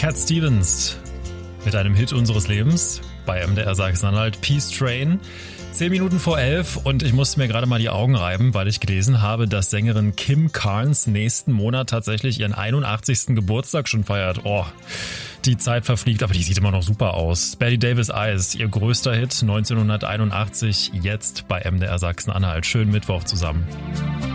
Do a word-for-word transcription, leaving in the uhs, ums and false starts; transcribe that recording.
Cat Stevens mit einem Hit unseres Lebens bei M D R Sachsen-Anhalt, Peace Train. Zehn Minuten vor elf und ich musste mir gerade mal die Augen reiben, weil ich gelesen habe, dass Sängerin Kim Carnes nächsten Monat tatsächlich ihren einundachtzigsten Geburtstag schon feiert. Oh, die Zeit verfliegt, aber die sieht immer noch super aus. Betty Davis Eyes, ihr größter Hit neunzehnhunderteinundachtzig, jetzt bei M D R Sachsen-Anhalt. Schönen Mittwoch zusammen.